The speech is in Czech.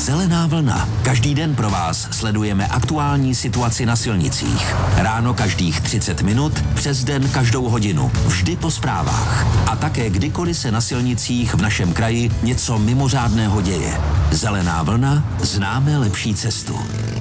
Zelená vlna. Každý den pro vás sledujeme aktuální situaci na silnicích. Ráno každých 30 minut, přes den každou hodinu. Vždy po zprávách. A také kdykoliv se na silnicích v našem kraji něco mimořádného děje. Zelená vlna, známe lepší cestu.